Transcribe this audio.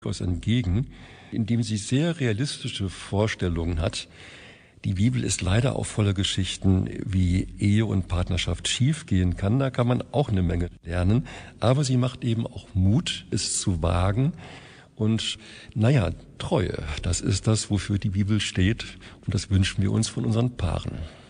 entgegen, indem sie sehr realistische Vorstellungen hat. Die Bibel ist leider auch voller Geschichten, wie Ehe und Partnerschaft schiefgehen kann. Da kann man auch eine Menge lernen. Aber sie macht eben auch Mut, es zu wagen. Und Treue, das ist das, wofür die Bibel steht. Und das wünschen wir uns von unseren Paaren.